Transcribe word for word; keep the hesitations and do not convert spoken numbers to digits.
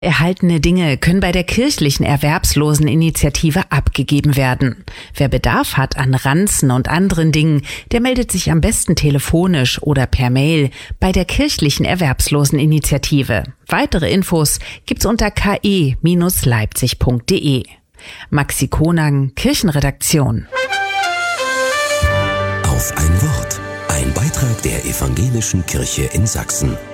Erhaltene Dinge können bei der kirchlichen Erwerbsloseninitiative abgegeben werden. Wer Bedarf hat an Ranzen und anderen Dingen, der meldet sich am besten telefonisch oder per Mail bei der kirchlichen Erwerbsloseninitiative. Weitere Infos gibt's unter k e Bindestrich leipzig punkt d e. Maxi Konang, Kirchenredaktion. Auf ein Wort. Ein Beitrag der Evangelischen Kirche in Sachsen.